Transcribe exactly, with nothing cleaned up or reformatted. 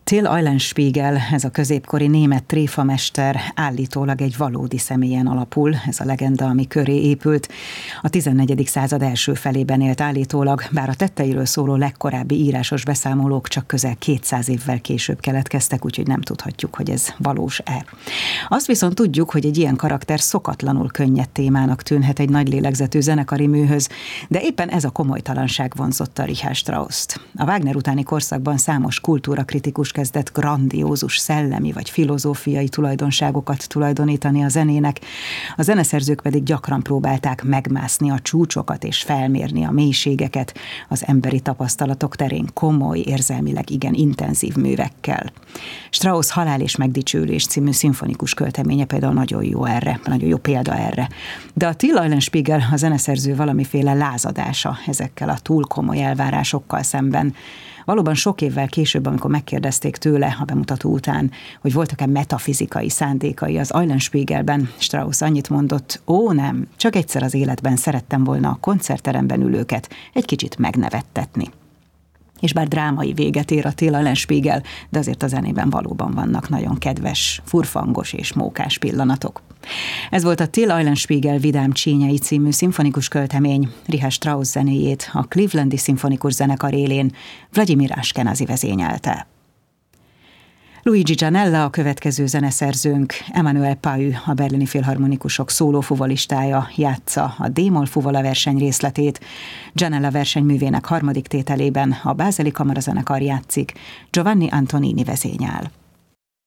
Till Eulenspiegel, ez a középkori német tréfamester állítólag egy valódi személyen alapul, ez a legenda, ami köré épült. A tizennegyedik század első felében élt állítólag, bár a tetteiről szóló legkorábbi írásos beszámolók csak közel kétszáz évvel később keletkeztek, úgyhogy nem tudhatjuk, hogy ez valós-e. Azt viszont tudjuk, hogy egy ilyen karakter szokatlanul könnyed témának tűnhet egy nagy lélegzetű zenekari műhöz, de éppen ez a komolytalanság vonzotta Richard Strausst. A Wagner utáni korszakban számos kultúrakritikus kezdett grandiózus szellemi vagy filozófiai tulajdonságokat tulajdonítani a zenének, a zeneszerzők pedig gyakran próbálták megmászni a csúcsokat és felmérni a mélységeket az emberi tapasztalatok terén komoly, érzelmileg igen intenzív művekkel. Strauss Halál és megdicsőlés című szimfonikus költeménye például nagyon jó erre, nagyon jó példa erre. De a Till Eulenspiegel, a zeneszerző valamiféle lázadása ezekkel a túl komoly elvárásokkal szemben. Valóban sok évvel később, amikor megkérdezték tőle a bemutató után, hogy voltak-e metafizikai szándékai az Eulenspiegelben, Strauss annyit mondott: ó nem, csak egyszer az életben szerettem volna a koncertteremben ülőket egy kicsit megnevettetni. És bár drámai véget ér a Till Eulenspiegel, de azért a zenében valóban vannak nagyon kedves, furfangos és mókás pillanatok. Ez volt a Till Eulenspiegel Vidám csínyei című szimfonikus költemény. Richard Strauss zenéjét a Clevelandi Szimfonikus Zenekar élén Vladimir Ashkenazi vezényelte. Luigi Gianella a következő zeneszerzőnk, Emmanuel Pahü, a berlini filharmonikusok szólófuvalistája játsza a D-moll fuvola verseny részletét. Gianella versenyművének harmadik tételében a Bázeli Kamarazenekar játszik, Giovanni Antonini vezényel.